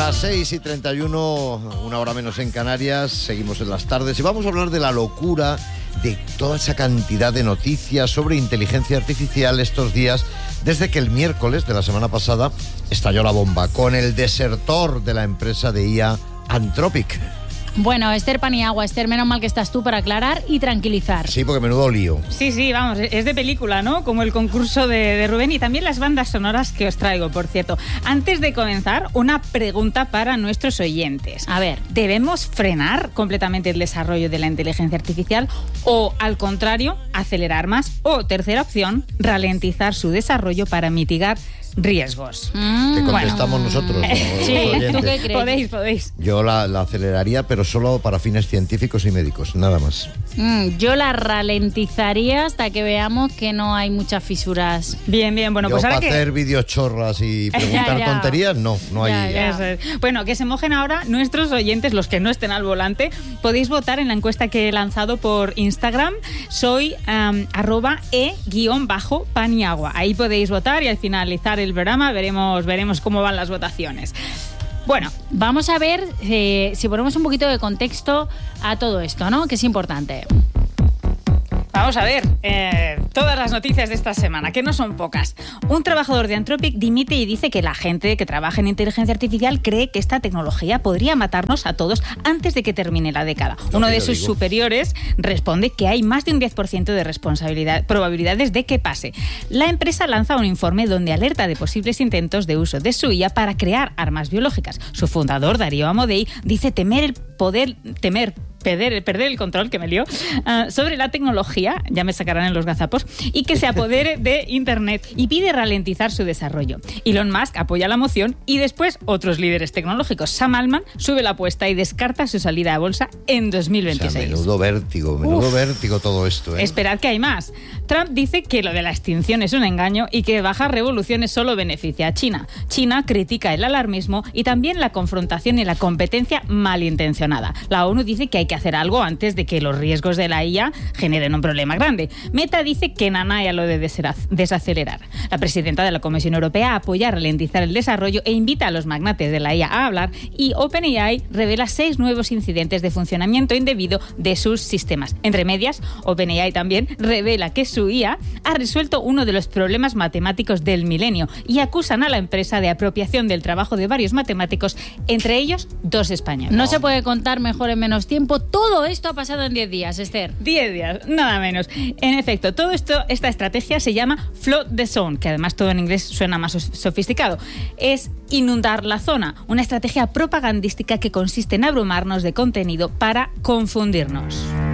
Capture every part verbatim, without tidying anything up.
Las seis y treinta y uno, una hora menos en Canarias, seguimos en las tardes y vamos a hablar de la locura de toda esa cantidad de noticias sobre inteligencia artificial estos días, desde que el miércoles de la semana pasada estalló la bomba con el desertor de la empresa de I A Anthropic. Bueno, Esther Paniagua, Esther, menos mal que estás tú para aclarar y tranquilizar. Sí, porque menudo lío. Sí, sí, vamos, es de película, ¿no? Como el concurso de, de Rubén y también las bandas sonoras que os traigo, por cierto. Antes de comenzar, una pregunta para nuestros oyentes. A ver. ¿Debemos frenar completamente el desarrollo de la inteligencia artificial o, al contrario, acelerar más? O, tercera opción, ralentizar su desarrollo para mitigar riesgos. Mm, que contestamos bueno. nosotros. ¿no? Sí, ¿tú qué crees? Podéis, podéis. Yo la, la aceleraría, pero solo para fines científicos y médicos, nada más. Mm, yo la ralentizaría hasta que veamos que no hay muchas fisuras. Bien, bien, bueno, Yo pues ahora para que... hacer videochorras y preguntar Ya, ya. tonterías, no, no hay... Ya, ya. Eso es. Bueno, que se mojen ahora nuestros oyentes, los que no estén al volante. Podéis votar en la encuesta que he lanzado por Instagram. Soy um, arroba e guión bajo paniagua. Ahí podéis votar y al finalizar el programa veremos, veremos cómo van las votaciones. Bueno, Vamos a ver eh, si ponemos un poquito de contexto a todo esto, ¿no? Que es importante. vamos a ver eh, todas las noticias de esta semana, que no son pocas. Un trabajador de Anthropic dimite y dice que la gente que trabaja en inteligencia artificial cree que esta tecnología podría matarnos a todos antes de que termine la década. Lo Uno que de yo sus digo. superiores responde que hay más de un diez por ciento de responsabilidad, probabilidades de que pase. La empresa lanza un informe donde alerta de posibles intentos de uso de su I A para crear armas biológicas. Su fundador, Darío Amodei, dice temer el poder, temer Perder, perder el control, que me lío, uh, sobre la tecnología, ya me sacarán en los gazapos, y que se apodere de Internet, y pide ralentizar su desarrollo. Elon Musk apoya la moción y después otros líderes tecnológicos. Sam Altman sube la apuesta y descarta su salida a bolsa en dos mil veintiséis. O sea, menudo vértigo, menudo Uf. vértigo todo esto, ¿eh? Esperad que hay más. Trump dice que lo de la extinción es un engaño y que bajar revoluciones solo beneficia a China. China critica el alarmismo y también la confrontación y la competencia malintencionada. La ONU dice que hay que hacer algo antes de que los riesgos de la I A generen un problema grande. Meta dice que nanaya lo de desacelerar. La presidenta de la Comisión Europea apoya ralentizar el desarrollo e invita a los magnates de la I A a hablar, y OpenAI revela seis nuevos incidentes de funcionamiento indebido de sus sistemas. Entre medias, OpenAI también revela que su I A ha resuelto uno de los problemas matemáticos del milenio y acusan a la empresa de apropiación del trabajo de varios matemáticos, entre ellos dos españoles. No se puede contar mejor en menos tiempo. Todo esto ha pasado en diez días, Esther. diez días, nada menos. En efecto, todo esto, esta estrategia se llama Flood the Zone, que además todo en inglés suena más sofisticado. Es inundar la zona, una estrategia propagandística que consiste en abrumarnos de contenido para confundirnos.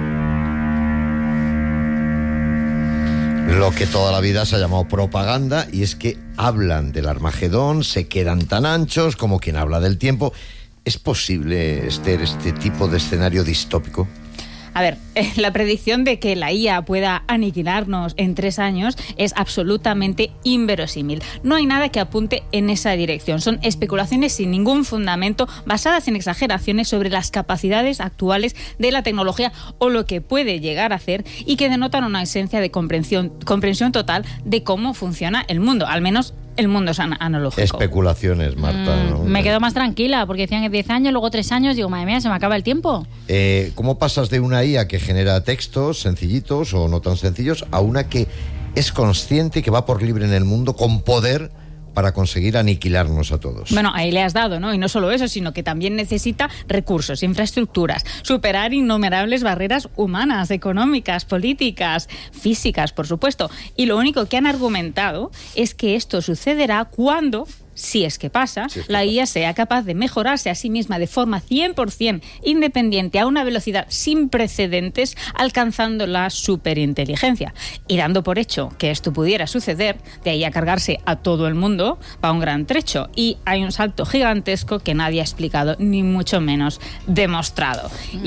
Lo que toda la vida se ha llamado propaganda, y es que hablan del Armagedón, se quedan tan anchos como quien habla del tiempo. ¿Es posible, Esther, este tipo de escenario distópico? A ver, eh, la predicción de que la I A pueda aniquilarnos en tres años es absolutamente inverosímil. No hay nada que apunte en esa dirección. Son especulaciones sin ningún fundamento, basadas en exageraciones sobre las capacidades actuales de la tecnología o lo que puede llegar a hacer, y que denotan una esencia de comprensión, comprensión total de cómo funciona el mundo, al menos el mundo es an- analógico. Especulaciones, Marta. Mm, ¿no? me quedo más tranquila, porque decían que diez años, luego tres años, digo, madre mía, se me acaba el tiempo. Eh, ¿Cómo pasas de una I A que genera textos sencillitos o no tan sencillos a una que es consciente y que va por libre en el mundo con poder para conseguir aniquilarnos a todos? Bueno, ahí le has dado, ¿no? Y no solo eso, sino que también necesita recursos, infraestructuras, superar innumerables barreras humanas, económicas, políticas, físicas, por supuesto. Y lo único que han argumentado es que esto sucederá cuando, si es que pasa, Si es que la pasa. I A sea capaz de mejorarse a sí misma de forma cien por ciento independiente a una velocidad sin precedentes, alcanzando la superinteligencia. Y dando por hecho que esto pudiera suceder, de ahí a cargarse a todo el mundo, va un gran trecho. Y hay un salto gigantesco que nadie ha explicado, ni mucho menos demostrado. Mm. Y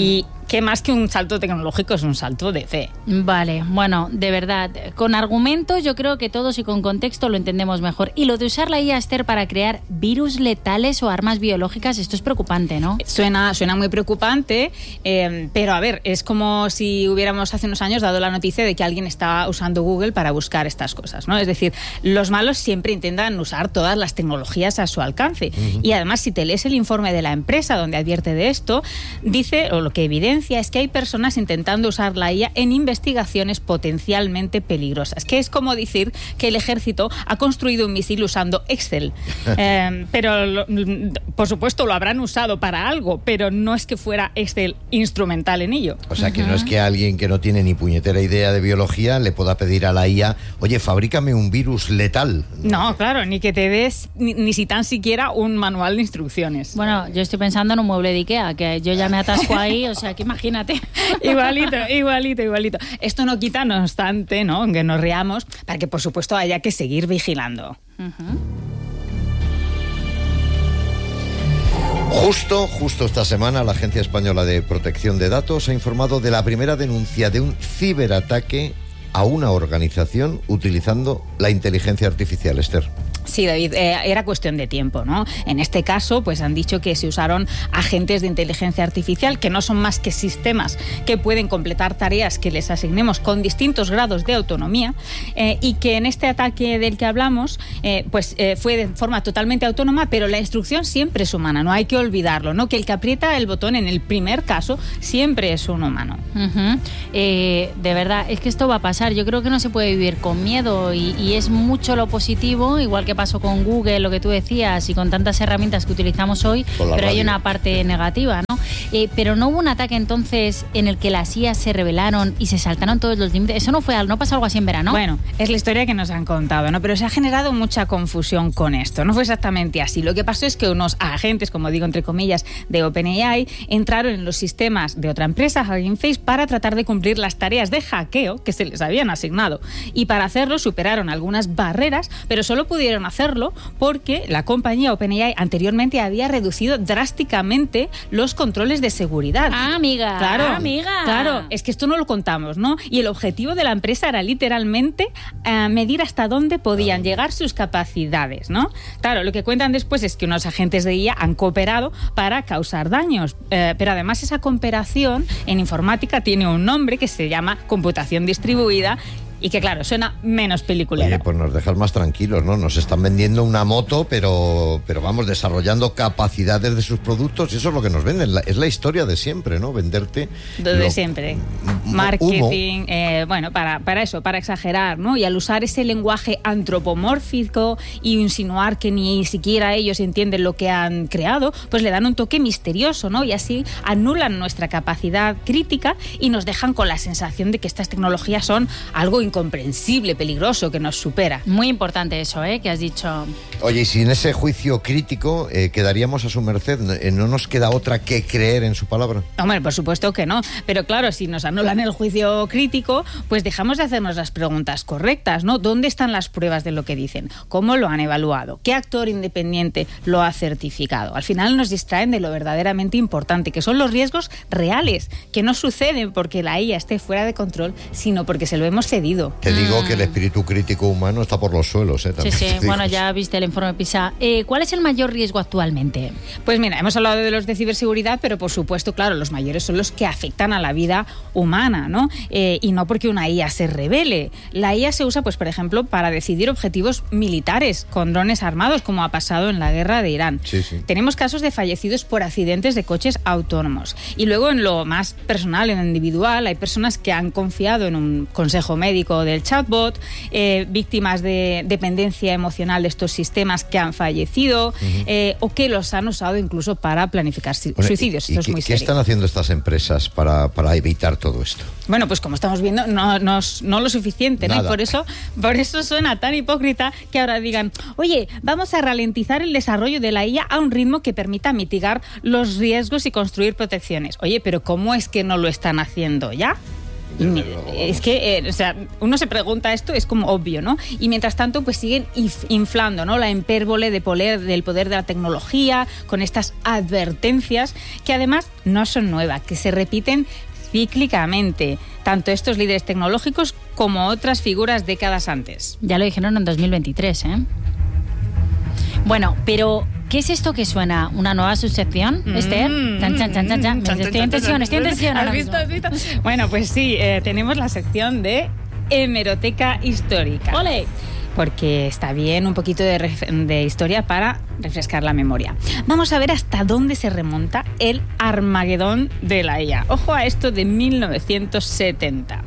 que más que un salto tecnológico es un salto de fe. Vale, bueno, de verdad, con argumentos yo creo que todos y con contexto lo entendemos mejor. Y lo de usar la I A, Esther, para crear virus letales o armas biológicas, esto es preocupante, ¿no? Suena, suena muy preocupante, eh, pero a ver, es como si hubiéramos hace unos años dado la noticia de que alguien estaba usando Google para buscar estas cosas, ¿no? Es decir, los malos siempre intentan usar todas las tecnologías a su alcance. Uh-huh. Y además, si te lees el informe de la empresa donde advierte de esto, dice, o lo que evidencia, es que hay personas intentando usar la I A en investigaciones potencialmente peligrosas, que es como decir que el ejército ha construido un misil usando Excel. eh, pero, lo, por supuesto, lo habrán usado para algo, pero no es que fuera Excel instrumental en ello. O sea, que uh-huh. no es que alguien que no tiene ni puñetera idea de biología le pueda pedir a la I A, oye, fabrícame un virus letal. No, claro, ni que te des ni, ni si tan siquiera un manual de instrucciones. Bueno, yo estoy pensando en un mueble de Ikea, que yo ya me atasco ahí, o sea, que imagínate. Igualito, igualito, igualito. Esto no quita, no obstante, ¿no?, aunque nos riamos, para que por supuesto haya que seguir vigilando. Uh-huh. Justo, justo esta semana la Agencia Española de Protección de Datos ha informado de la primera denuncia de un ciberataque a una organización utilizando la inteligencia artificial, Esther. Sí, David, eh, era cuestión de tiempo, ¿no? En este caso, pues han dicho que se usaron agentes de inteligencia artificial, que no son más que sistemas que pueden completar tareas que les asignemos con distintos grados de autonomía, eh, y que en este ataque del que hablamos, eh, pues eh, fue de forma totalmente autónoma, pero la instrucción siempre es humana, no hay que olvidarlo, ¿no? Que el que aprieta el botón en el primer caso siempre es un humano. Uh-huh. Eh, de verdad, es que esto va a pasar. Yo creo que no se puede vivir con miedo y, y es mucho lo positivo, igual que pasó con Google, lo que tú decías, y con tantas herramientas que utilizamos hoy, pero radio. Hay una parte negativa, ¿no? Eh, pero no hubo un ataque entonces en el que las I A se rebelaron y se saltaron todos los límites. Eso no fue, no pasó algo así en verano. Bueno, es la historia que nos han contado, ¿no? Pero se ha generado mucha confusión con esto. No fue exactamente así. Lo que pasó es que unos agentes, como digo entre comillas, de OpenAI entraron en los sistemas de otra empresa, Hugging Face, para tratar de cumplir las tareas de hackeo que se les habían asignado. Y para hacerlo superaron algunas barreras, pero solo pudieron hacerlo porque la compañía OpenAI anteriormente había reducido drásticamente los controles de seguridad. Ah, amiga. Claro, ah, amiga. Claro, es que esto no lo contamos, ¿no? Y el objetivo de la empresa era literalmente eh, medir hasta dónde podían llegar sus capacidades, ¿no? Claro, lo que cuentan después es que unos agentes de I A han cooperado para causar daños, eh, pero además esa cooperación en informática tiene un nombre que se llama computación distribuida, y que, claro, suena menos peliculero. Oye, pues nos dejas más tranquilos, ¿no? Nos están vendiendo una moto, pero, pero vamos, desarrollando capacidades de sus productos, y eso es lo que nos venden. La, es la historia de siempre, ¿no? Venderte... De lo, siempre. Marketing, eh, bueno, para, para eso, para exagerar, ¿no? Y al usar ese lenguaje antropomórfico y insinuar que ni siquiera ellos entienden lo que han creado, pues le dan un toque misterioso, ¿no? Y así anulan nuestra capacidad crítica y nos dejan con la sensación de que estas tecnologías son algo incomprensible, peligroso, que nos supera. Muy importante eso, ¿eh?, que has dicho. Oye, y si en ese juicio crítico eh, quedaríamos a su merced, ¿no nos queda otra que creer en su palabra? Hombre, por supuesto que no, pero claro, si nos anulan el juicio crítico, pues dejamos de hacernos las preguntas correctas, ¿no? ¿Dónde están las pruebas de lo que dicen? ¿Cómo lo han evaluado? ¿Qué actor independiente lo ha certificado? Al final nos distraen de lo verdaderamente importante, que son los riesgos reales, que no suceden porque la I A esté fuera de control, sino porque se lo hemos cedido. Te digo mm. que el espíritu crítico humano está por los suelos, ¿eh? También sí, sí. Bueno, ya viste el informe PISA. Eh, ¿Cuál es el mayor riesgo actualmente? Pues mira, hemos hablado de los de ciberseguridad, pero por supuesto, claro, los mayores son los que afectan a la vida humana, ¿no? Eh, y no porque una I A se revele. La I A se usa, pues, por ejemplo, para decidir objetivos militares con drones armados, como ha pasado en la guerra de Irán. Sí, sí. Tenemos casos de fallecidos por accidentes de coches autónomos. Y luego, en lo más personal, en lo individual, hay personas que han confiado en un consejo médico del chatbot, eh, víctimas de dependencia emocional de estos sistemas que han fallecido, uh-huh. eh, o que los han usado incluso para planificar bueno, suicidios. ¿Y, esto y es muy qué, serio. ¿Qué están haciendo estas empresas para, para evitar todo esto? Bueno, pues como estamos viendo, no, no, no lo suficiente, ¿no? Y por eso, por eso suena tan hipócrita que ahora digan, oye, vamos a ralentizar el desarrollo de la I A a un ritmo que permita mitigar los riesgos y construir protecciones. Oye, pero ¿cómo es que no lo están haciendo ya? Y es que, eh, o sea, uno se pregunta esto, es como obvio, ¿no? Y mientras tanto, pues siguen inflando, ¿no?, la hipérbole de poder, del poder de la tecnología, con estas advertencias que además no son nuevas, que se repiten cíclicamente, tanto estos líderes tecnológicos como otras figuras décadas antes. Ya lo dijeron en dos mil veintitrés, ¿eh? Bueno, pero ¿qué es esto que suena? ¿Una nueva subsección, mm, Esther? Chan, chan, chan, chan, chan. Chan, estoy en tensión, estoy en tensión. ¿Has visto, has visto? Bueno, pues sí, eh, tenemos la sección de hemeroteca histórica. ¡Ole! Porque está bien un poquito de, ref- de historia para refrescar la memoria. Vamos a ver hasta dónde se remonta el Armagedón de la I A. Ojo a esto de mil novecientos setenta.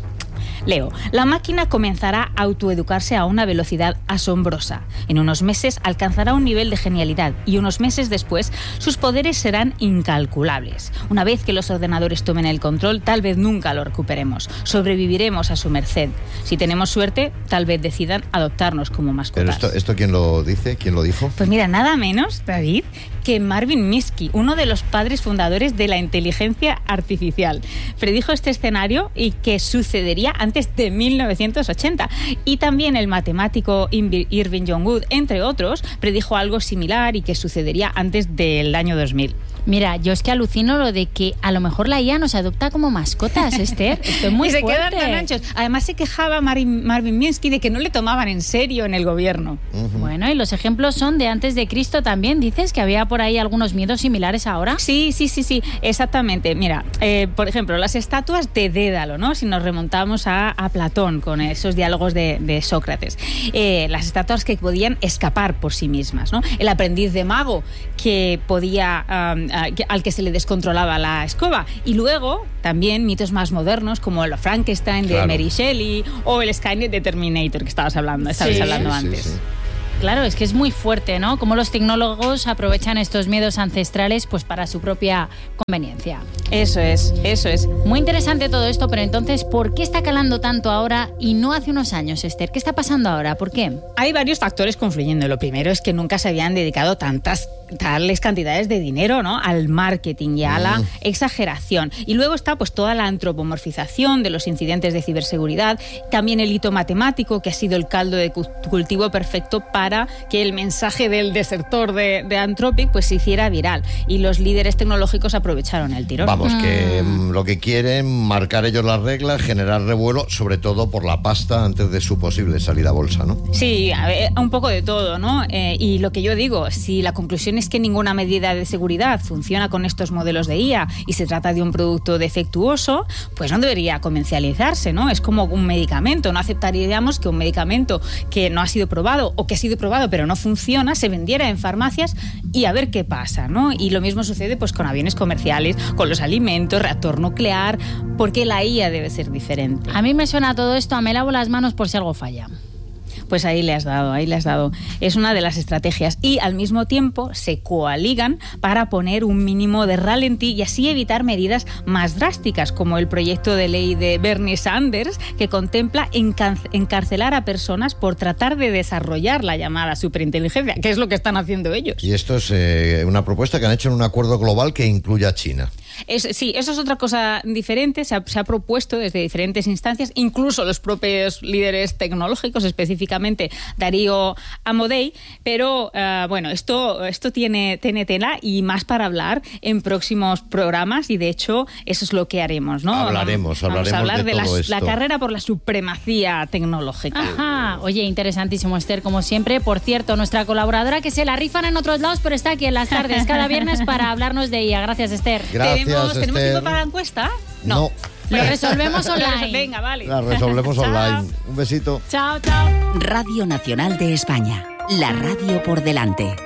Leo, la máquina comenzará a autoeducarse a una velocidad asombrosa. En unos meses alcanzará un nivel de genialidad y unos meses después sus poderes serán incalculables. Una vez que los ordenadores tomen el control, tal vez nunca lo recuperemos. Sobreviviremos a su merced. Si tenemos suerte, tal vez decidan adoptarnos como mascotas. ¿Pero esto, esto quién lo dice? ¿Quién lo dijo? Pues mira, nada menos, David, que Marvin Minsky, uno de los padres fundadores de la inteligencia artificial. Predijo este escenario y que sucedería antes de mil novecientos ochenta. Y también el matemático Irving John Wood, entre otros, predijo algo similar y que sucedería antes del año dos mil. Mira, yo es que alucino lo de que a lo mejor la I A nos adopta como mascotas, Esther. Esto es muy y se fuerte. quedan tan anchos. Además se quejaba Marvin, Marvin Minsky de que no le tomaban en serio en el gobierno. Uh-huh. Bueno, y los ejemplos son de antes de Cristo también. ¿Dices que había por ahí algunos miedos similares ahora? Sí, sí, sí, sí, exactamente. Mira, eh, por ejemplo, las estatuas de Dédalo, ¿no? Si nos remontamos a, a Platón con esos diálogos de, de Sócrates. Eh, las estatuas que podían escapar por sí mismas, ¿no? El aprendiz de mago que podía... Um, al que se le descontrolaba la escoba. Y luego también mitos más modernos como el Frankenstein de claro. Mary Shelley o el Skynet de Terminator que estabas hablando, estabas sí, hablando sí, antes. Sí, sí. Claro, es que es muy fuerte, ¿no? Cómo los tecnólogos aprovechan estos miedos ancestrales pues para su propia conveniencia. Eso es, eso es. Muy interesante todo esto, pero entonces, ¿por qué está calando tanto ahora y no hace unos años, Esther? ¿Qué está pasando ahora? ¿Por qué? Hay varios factores confluyendo. Lo primero es que nunca se habían dedicado tantas tales cantidades de dinero, ¿no?, al marketing y a la mm. exageración. Y luego está pues toda la antropomorfización de los incidentes de ciberseguridad, también el hito matemático, que ha sido el caldo de cultivo perfecto para que el mensaje del desertor de, de Anthropic pues se hiciera viral. Y los líderes tecnológicos aprovecharon el tirón. Vamos, que mm. lo que quieren, marcar ellos las reglas, generar revuelo, sobre todo por la pasta antes de su posible salida a bolsa, ¿no? Sí, a ver, un poco de todo, ¿no? Eh, y lo que yo digo, si la conclusión es que ninguna medida de seguridad funciona con estos modelos de I A y se trata de un producto defectuoso, pues no debería comercializarse, ¿no? Es como un medicamento. No aceptaríamos que un medicamento que no ha sido probado o que ha sido probado pero no funciona se vendiera en farmacias y a ver qué pasa, ¿no? Y lo mismo sucede pues con aviones comerciales, con los alimentos, reactor nuclear, porque la I A debe ser diferente. A mí me suena todo esto a me lavo las manos por si algo falla. Pues ahí le has dado, ahí le has dado. Es una de las estrategias. Y al mismo tiempo se coaligan para poner un mínimo de ralentí y así evitar medidas más drásticas, como el proyecto de ley de Bernie Sanders, que contempla encarcelar a personas por tratar de desarrollar la llamada superinteligencia, que es lo que están haciendo ellos. Y esto es eh, una propuesta que han hecho en un acuerdo global que incluye a China. Es, sí, eso es otra cosa diferente, se ha, se ha propuesto desde diferentes instancias, incluso los propios líderes tecnológicos, específicamente Darío Amodei, pero uh, bueno, esto, esto tiene, tiene tela y más para hablar en próximos programas y de hecho eso es lo que haremos, ¿no? Hablaremos, Vamos, hablaremos vamos a hablar de, de todo la, esto. la carrera por la supremacía tecnológica. Ajá, oye, interesantísimo, Esther, como siempre. Por cierto, nuestra colaboradora que se la rifan en otros lados, pero está aquí en las tardes cada viernes para hablarnos de I A. Gracias, Esther. Gracias. ¿Tenemos, Esther. ¿Tenemos tiempo para la encuesta? No. no. Lo resolvemos online. Venga, vale. La resolvemos online. Un besito. Chao, chao. Radio Nacional de España. La radio por delante.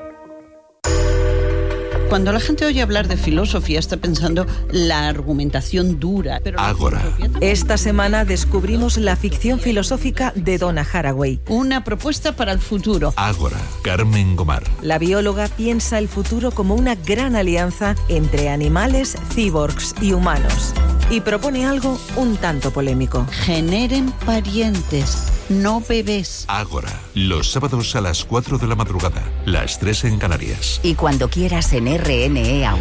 Cuando la gente oye hablar de filosofía está pensando la argumentación dura. Pero Ágora. Esta semana descubrimos la ficción filosófica de Donna Haraway. Una propuesta para el futuro. Ágora. Carmen Gomar. La bióloga piensa el futuro como una gran alianza entre animales, cyborgs y humanos. Y propone algo un tanto polémico. Generen parientes, no bebés. Ágora. Los sábados a las cuatro de la madrugada. Las tres en Canarias. Y cuando quieras en R N E Audio.